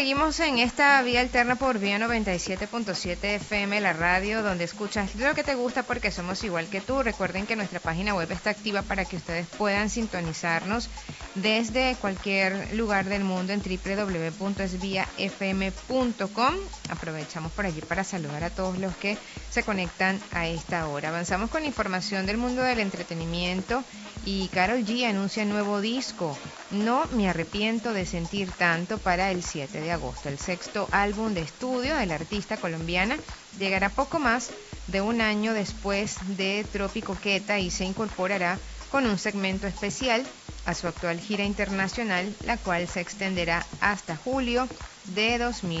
seguimos en esta vía alterna por vía 97.7 FM, la radio, donde escuchas lo que te gusta porque somos igual que tú. Recuerden que nuestra página web está activa para que ustedes puedan sintonizarnos desde cualquier lugar del mundo en www.esviafm.com. Aprovechamos por allí para saludar a todos los que se conectan a esta hora. Avanzamos con información del mundo del entretenimiento y Karol G anuncia nuevo disco, No me arrepiento de sentir tanto, para el 7 de agosto. El sexto álbum de estudio de la artista colombiana llegará poco más de un año después de Tropicoqueta y se incorporará con un segmento especial a su actual gira internacional, la cual se extenderá hasta julio de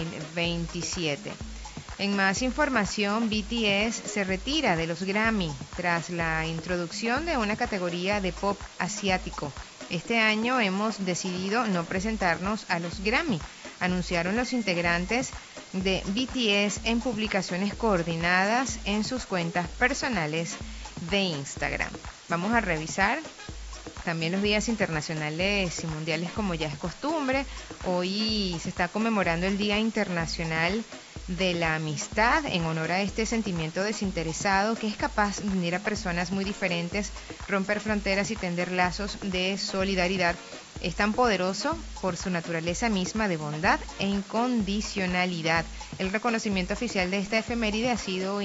2027. En más información, BTS se retira de los Grammy tras la introducción de una categoría de pop asiático. Este año hemos decidido no presentarnos a los Grammy, anunciaron los integrantes de BTS en publicaciones coordinadas en sus cuentas personales de Instagram. Vamos a revisar también los días internacionales y mundiales como ya es costumbre. Hoy se está conmemorando el Día Internacional de la Amistad, en honor a este sentimiento desinteresado que es capaz de unir a personas muy diferentes, romper fronteras y tender lazos de solidaridad. Es tan poderoso por su naturaleza misma de bondad e incondicionalidad. El reconocimiento oficial de esta efeméride ha sido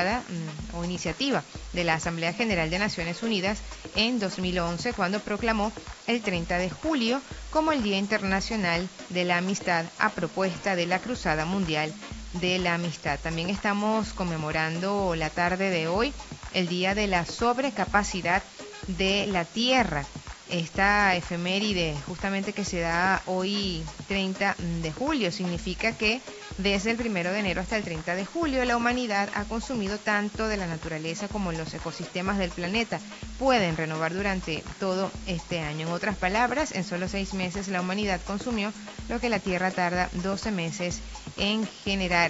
iniciativa de la Asamblea General de Naciones Unidas en 2011, cuando proclamó el 30 de julio como el Día Internacional de la Amistad a propuesta de la Cruzada Mundial de la Amistad. También estamos conmemorando la tarde de hoy el Día de la Sobrecapacidad de la Tierra. Esta efeméride justamente que se da hoy 30 de julio significa que desde el 1 de enero hasta el 30 de julio la humanidad ha consumido tanto de la naturaleza como los ecosistemas del planeta. Pueden renovar durante todo este año. En otras palabras, en solo 6 meses la humanidad consumió lo que la Tierra tarda 12 meses en generar.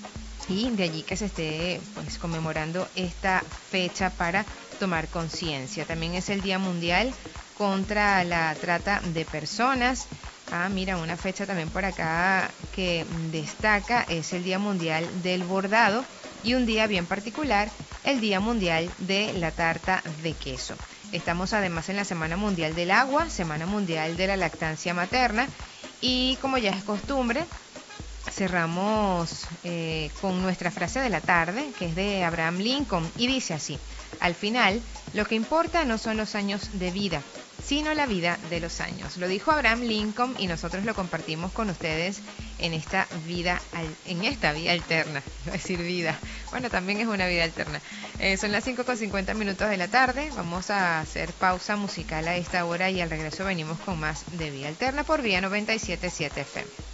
Y de allí que se esté conmemorando esta fecha para tomar conciencia. También es el Día Mundial contra la Trata de Personas. Mira, una fecha también por acá que destaca es el Día Mundial del Bordado y un día bien particular, el Día Mundial de la Tarta de Queso. Estamos además en la Semana Mundial del Agua, Semana Mundial de la Lactancia Materna y como ya es costumbre, cerramos con nuestra frase de la tarde, que es de Abraham Lincoln, y dice así: al final, lo que importa no son los años de vida, sino la vida de los años. Lo dijo Abraham Lincoln y nosotros lo compartimos con ustedes en esta vida alterna. Iba a decir vida. Bueno, también es una vida alterna. Son las 5:50 de la tarde. Vamos a hacer pausa musical a esta hora y al regreso venimos con más de Vida Alterna por vía 97.7 FM.